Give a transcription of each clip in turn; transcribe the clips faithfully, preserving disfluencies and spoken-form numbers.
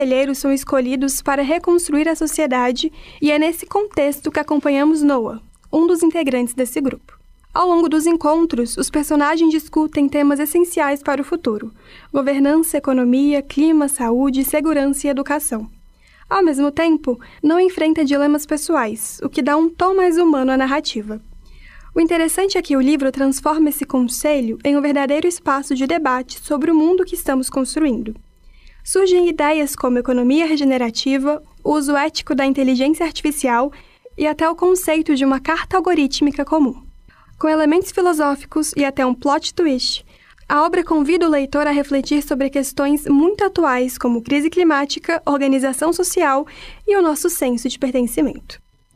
conselheiros são escolhidos para reconstruir a sociedade e é nesse contexto que acompanhamos Noah, um dos integrantes desse grupo. Ao longo dos encontros, os personagens discutem temas essenciais para o futuro: governança, economia, clima, saúde, segurança e educação. Ao mesmo tempo, Noah enfrenta dilemas pessoais, o que dá um tom mais humano à narrativa. O interessante é que o livro transforma esse conselho em um verdadeiro espaço de debate sobre o mundo que estamos construindo. Surgem ideias como economia regenerativa, o uso ético da inteligência artificial e até o conceito de uma carta algorítmica comum. Com elementos filosóficos e até um plot twist, a obra convida o leitor a refletir sobre questões muito atuais como crise climática, organização social e o nosso senso de pertencimento.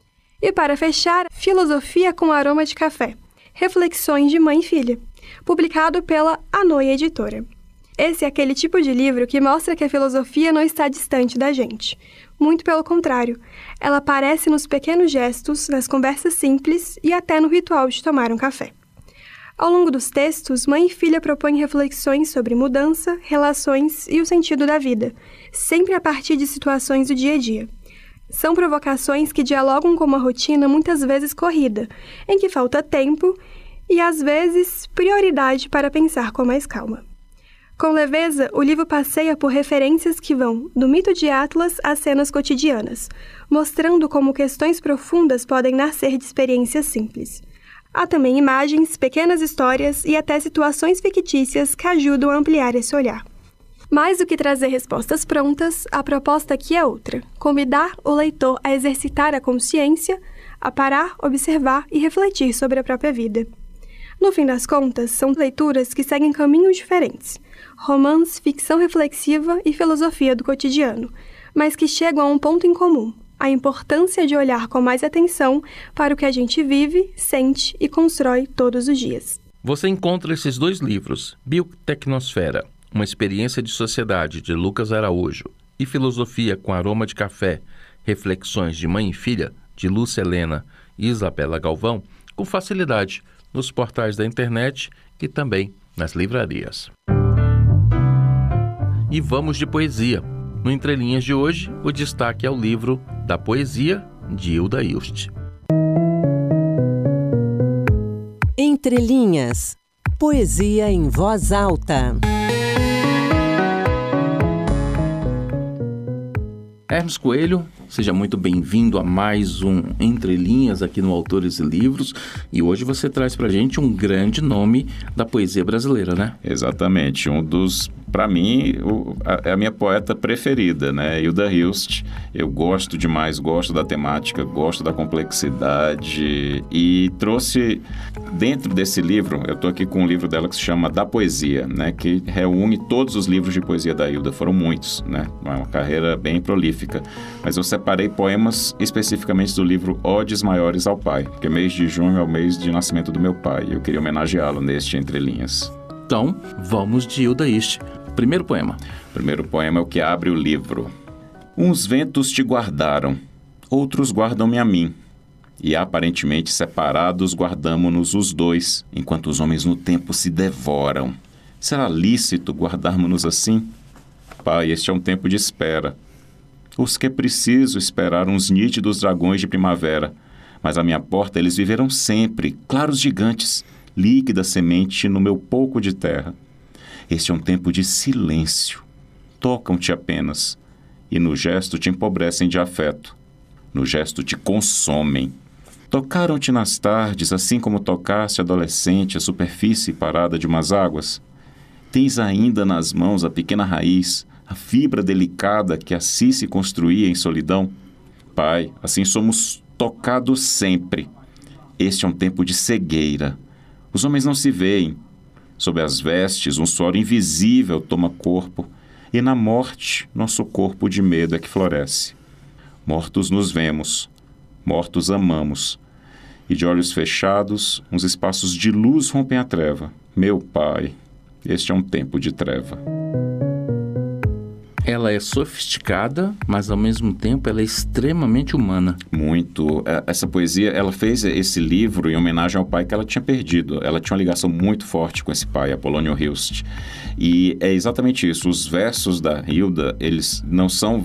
E para fechar, Filosofia com Aroma de Café, Reflexões de Mãe e Filha, publicado pela Anoia Editora. Esse é aquele tipo de livro que mostra que a filosofia não está distante da gente. Muito pelo contrário, ela aparece nos pequenos gestos, nas conversas simples e até no ritual de tomar um café. Ao longo dos textos, mãe e filha propõem reflexões sobre mudança, relações e o sentido da vida, sempre a partir de situações do dia a dia. São provocações que dialogam com uma rotina muitas vezes corrida, em que falta tempo e, às vezes, prioridade para pensar com mais calma. Com leveza, o livro passeia por referências que vão do mito de Atlas às cenas cotidianas, mostrando como questões profundas podem nascer de experiências simples. Há também imagens, pequenas histórias e até situações fictícias que ajudam a ampliar esse olhar. Mais do que trazer respostas prontas, a proposta aqui é outra: convidar o leitor a exercitar a consciência, a parar, observar e refletir sobre a própria vida. No fim das contas, são leituras que seguem caminhos diferentes: romance, ficção reflexiva e filosofia do cotidiano, mas que chegam a um ponto em comum: a importância de olhar com mais atenção para o que a gente vive, sente e constrói todos os dias. Você encontra esses dois livros, Biotecnosfera, uma experiência de sociedade, de Lucas Araújo, e Filosofia com Aroma de Café, Reflexões de Mãe e Filha, de Lúcia Helena e Isabela Galvão, com facilidade nos portais da internet e também nas livrarias. E vamos de poesia. No Entre Linhas de hoje, o destaque é o livro Da Poesia, de Hilda Hilst. Entre Linhas. Poesia em voz alta. Hermes Coelho, seja muito bem-vindo a mais um Entre Linhas aqui no Autores e Livros. E hoje você traz pra gente um grande nome da poesia brasileira, né? Exatamente, um dos, para mim, o, a, é a minha poeta preferida, né? Hilda Hilst. Eu gosto demais, gosto da temática, gosto da complexidade e trouxe dentro desse livro, eu tô aqui com um livro dela que se chama Da Poesia, né? Que reúne todos os livros de poesia da Hilda, foram muitos, né? É uma carreira bem prolífica, mas eu separei poemas especificamente do livro Odes Maiores ao Pai, que mês de junho é o mês de nascimento do meu pai, e eu queria homenageá-lo neste Entre Linhas. Então, vamos de Hilda Hilst. Primeiro poema. Primeiro poema é o que abre o livro. Uns ventos te guardaram, outros guardam-me a mim, e aparentemente separados guardamo-nos os dois, enquanto os homens no tempo se devoram. Será lícito guardarmos-nos assim? Pai, este é um tempo de espera. Os que preciso esperaram os nítidos dragões de primavera, mas à minha porta eles viverão sempre, claros gigantes, líquida semente no meu pouco de terra. Este é um tempo de silêncio. Tocam-te apenas, e no gesto te empobrecem de afeto. No gesto te consomem. Tocaram-te nas tardes, assim como tocaste adolescente a superfície parada de umas águas. Tens ainda nas mãos a pequena raiz, a fibra delicada que assim se construía em solidão. Pai, assim somos tocados sempre. Este é um tempo de cegueira. Os homens não se veem. Sob as vestes, um suor invisível toma corpo, e na morte, nosso corpo de medo é que floresce. Mortos nos vemos, mortos amamos, e de olhos fechados, uns espaços de luz rompem a treva. Meu Pai, este é um tempo de treva. Ela é sofisticada, mas ao mesmo tempo ela é extremamente humana. Muito. Essa poesia, ela fez esse livro em homenagem ao pai que ela tinha perdido. Ela tinha uma ligação muito forte com esse pai, Apolônio Hilst. E é exatamente isso. Os versos da Hilda, eles não são